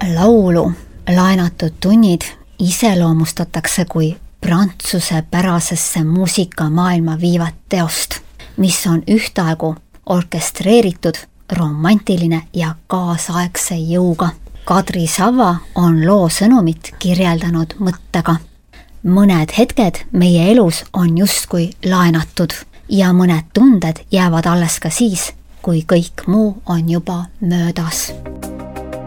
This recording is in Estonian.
laulu laenatud tunnid iseloomustatakse kui prantsusepärasesse muusikamaailma viivat teost, mis on ühtaegu orkestreeritud, romantiline ja kaasaegse jõuga. Kadri Sava on loo sõnumit kirjeldanud mõttega. Mõned hetked meie elus on justkui laenatud ja mõned tunded jäävad alles ka siis, kui kõik muu on juba möödas.